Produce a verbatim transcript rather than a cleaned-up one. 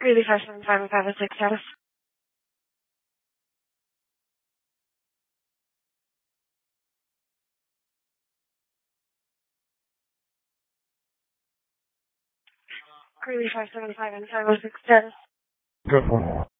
Greeley five seven five and five oh six status. Greeley five seven five and five oh six status. Good one.